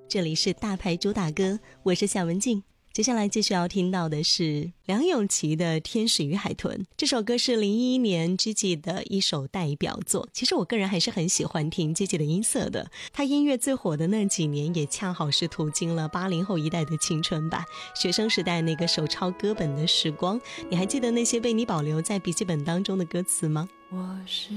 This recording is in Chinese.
这里是大牌主打歌，我是夏文静。接下来继续要听到的是梁咏琪的《天使与海豚》，这首歌是2011年 Gigi 的一首代表作。其实我个人还是很喜欢听 Gigi 的音色的，他音乐最火的那几年也恰好是途经了80后一代的青春吧，学生时代那个手抄歌本的时光。你还记得那些被你保留在笔记本当中的歌词吗？ 我是